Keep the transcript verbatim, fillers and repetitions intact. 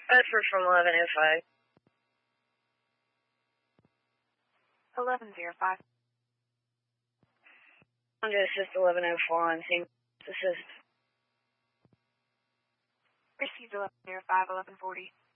Bedford from eleven oh five. eleven oh five. On to assist eleven oh four on scene. Assist. Received eleven oh five, eleven forty.